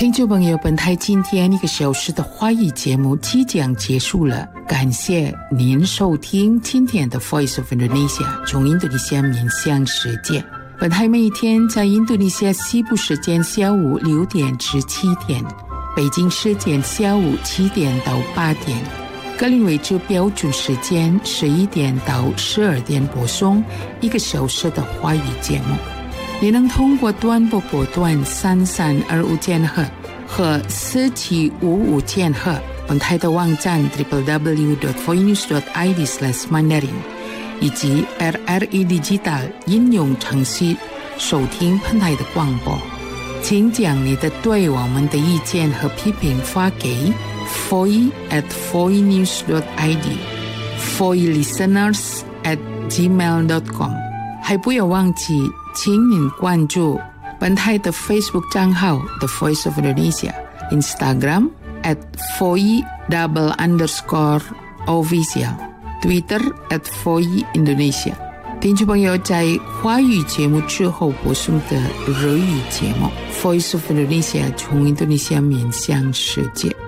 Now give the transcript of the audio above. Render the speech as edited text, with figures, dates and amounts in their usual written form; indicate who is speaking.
Speaker 1: 听众朋友，本台今天1个小时的华语节目即将结束了，感谢您收听今天的 Voice of Indonesia 从印度尼西亚面向世界。本台每天在印度尼西亚西部时间下午6点至7点，北京时间下午7点到8点，格林威治标准时间11点到12点播送1个小时的华语节目。你能通过短波波段3325千赫和4755千赫，本台的网站 www.voinews.id/mandarin 以及 RRI Digital 应用程序收听本台的广播。请将你的对我们的意见和批评发给 foi@voinews.id foilisteners@gmail.com。 还不要忘记请您关注本台的 Facebook 账号 The Voice of Indonesia， Instagram @foi_official， Twitter @foiindonesia。 听众朋友，在华语节目之后播送的日语节目 Voice of Indonesia 从印度尼西亚面向世界。